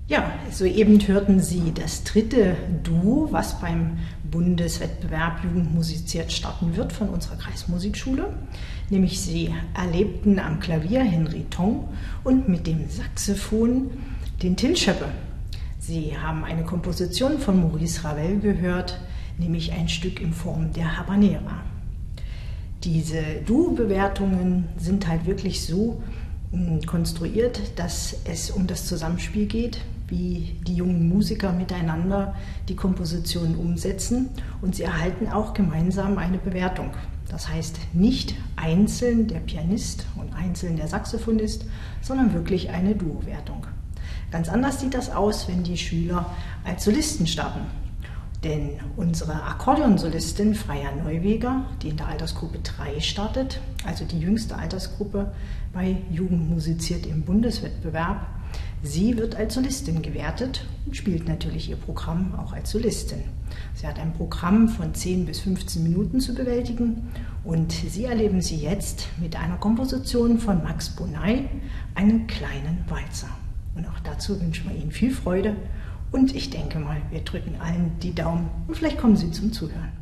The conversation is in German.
Ja, soeben hörten Sie das dritte Duo, was beim Bundeswettbewerb Jugend musiziert starten wird von unserer Kreismusikschule. Nämlich sie erlebten am Klavier Henry Tong und mit dem Saxophon den Till Schöppe. Sie haben eine Komposition von Maurice Ravel gehört, nämlich ein Stück in Form der Habanera. Diese Duo-Bewertungen sind halt wirklich so konstruiert, dass es um das Zusammenspiel geht, wie die jungen Musiker miteinander die Kompositionen umsetzen, und sie erhalten auch gemeinsam eine Bewertung. Das heißt nicht einzeln der Pianist und einzeln der Saxophonist, sondern wirklich eine Duo-Wertung. Ganz anders sieht das aus, wenn die Schüler als Solisten starten. Denn unsere Akkordeonsolistin Freya Neuweger, die in der Altersgruppe 3 startet, also die jüngste Altersgruppe bei Jugend musiziert im Bundeswettbewerb, sie wird als Solistin gewertet und spielt natürlich ihr Programm auch als Solistin. Sie hat ein Programm von 10 bis 15 Minuten zu bewältigen, und Sie erleben sie jetzt mit einer Komposition von Max Bonay, einen kleinen Walzer. Und auch dazu wünschen wir Ihnen viel Freude. Und ich denke mal, wir drücken allen die Daumen und vielleicht kommen Sie zum Zuhören.